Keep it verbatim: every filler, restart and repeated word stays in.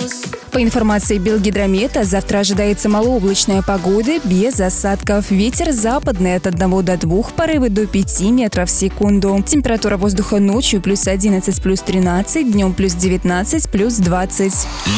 По информации Белгидромета, завтра ожидается малооблачная погода без осадков. Ветер западный от одного до двух, порывы до пяти метров в секунду. Температура воздуха ночью плюс одиннадцать, плюс тринадцать, днем плюс девятнадцать, плюс двадцать.